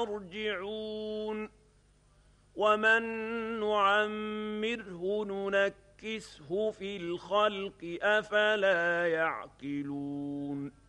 يرجعون ومن نعمره ننكسه في الخلق أفلا يعقلون